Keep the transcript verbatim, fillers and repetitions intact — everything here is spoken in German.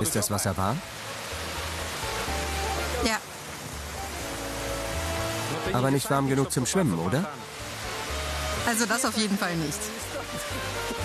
Ist das Wasser warm? Ja. Aber nicht warm genug zum Schwimmen, oder? Also das auf jeden Fall nicht.